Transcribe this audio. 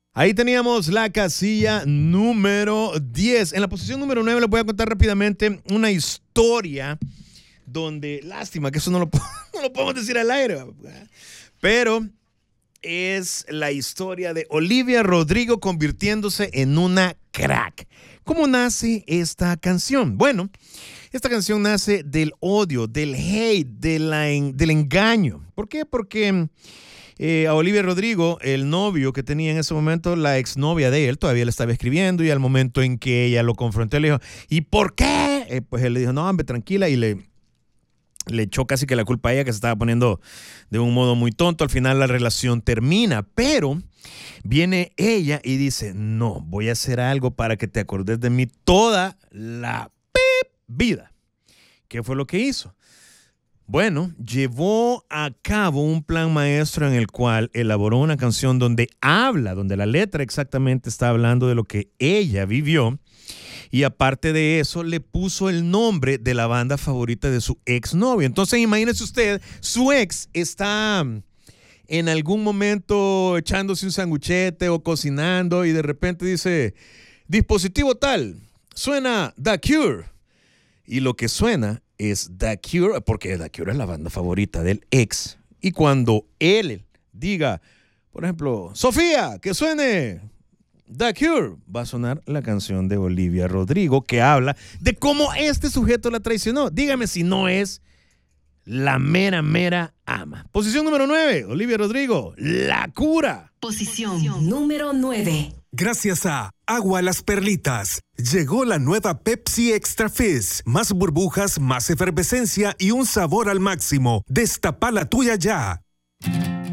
Ahí teníamos la casilla número 10. En la posición número 9 les voy a contar rápidamente una historia donde, lástima que eso no lo podemos decir al aire, pero es la historia de Olivia Rodrigo convirtiéndose en una crack. ¿Cómo nace esta canción? Bueno, esta canción nace del odio, del hate, del engaño. ¿Por qué? Porque a Olivia Rodrigo, el novio que tenía en ese momento, la exnovia de él, todavía le estaba escribiendo, y al momento en que ella lo confrontó, le dijo, ¿y por qué? Pues él le dijo, no, hombre, tranquila, y le echó casi que la culpa a ella, que se estaba poniendo de un modo muy tonto. Al final la relación termina, pero viene ella y dice, no, voy a hacer algo para que te acordes de mí toda la vida. ¿Qué fue lo que hizo? Bueno, llevó a cabo un plan maestro en el cual elaboró una canción donde la letra exactamente está hablando de lo que ella vivió, y aparte de eso le puso el nombre de la banda favorita de su exnovio. Entonces imagínese usted, su ex está en algún momento echándose un sanguchete o cocinando y de repente dice, dispositivo tal, suena The Cure, y lo que suena es The Cure, porque The Cure es la banda favorita del ex. Y cuando él diga, por ejemplo, Sofía, que suene The Cure, va a sonar la canción de Olivia Rodrigo, que habla de cómo este sujeto la traicionó. Dígame si no es la mera ama. Posición número 9, Olivia Rodrigo, La Cura. Posición número 9. Gracias a Agua Las Perlitas, llegó la nueva Pepsi Extra Fizz. Más burbujas, más efervescencia y un sabor al máximo. Destapa la tuya ya.